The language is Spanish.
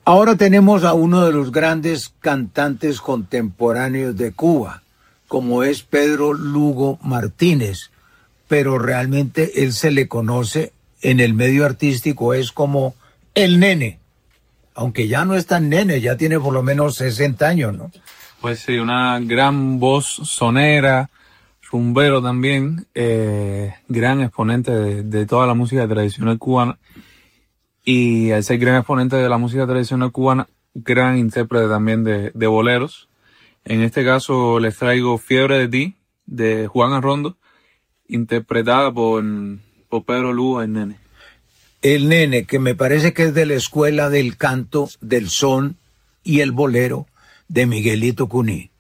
Ahora tenemos a uno de los grandes cantantes contemporáneos de Cuba, como es Pedro Lugo Martínez, pero realmente él se le conoce en el medio artístico es como el nene, aunque ya no es tan nene, ya tiene por lo menos 60 años, ¿no? Pues sí, una gran voz sonera, rumbero también, gran exponente de toda la música tradicional cubana. Y al ser gran exponente de la música tradicional cubana, gran intérprete también de boleros. En este caso les traigo Fiebre de ti, de Juan Arrondo, interpretada por Pedro Lugo, el nene. El nene, que me parece que es de la escuela del canto, del son y el bolero de Miguelito Cuní.